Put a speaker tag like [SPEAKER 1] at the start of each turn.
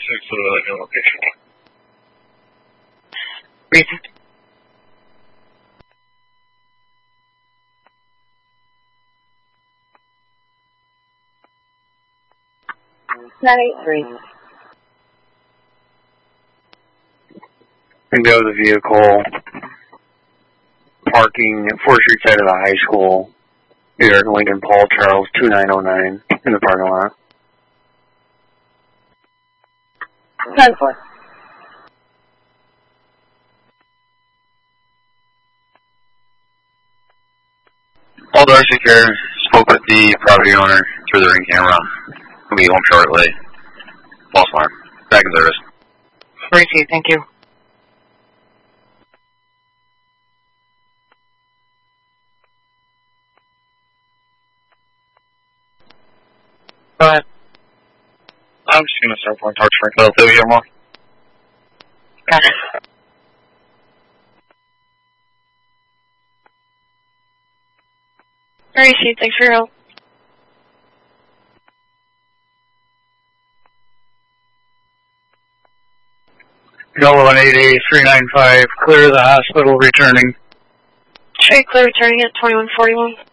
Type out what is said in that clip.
[SPEAKER 1] to the new location.
[SPEAKER 2] Reason.
[SPEAKER 3] And go to the vehicle parking at 4th Street side of the high school. Here at Lincoln Paul Charles 2909 in the parking lot.
[SPEAKER 2] 10-4.
[SPEAKER 4] All doors secure. Spoke with the property owner through the ring camera. We'll be home shortly. False alarm. Back in service.
[SPEAKER 2] Received, thank you. Go ahead.
[SPEAKER 1] I'm just going to start one touch for Philadelphia more.
[SPEAKER 2] Got it. Received, thanks for your help.
[SPEAKER 3] Yellow 188-395, clear the hospital returning.
[SPEAKER 2] Straight clear returning at 2141.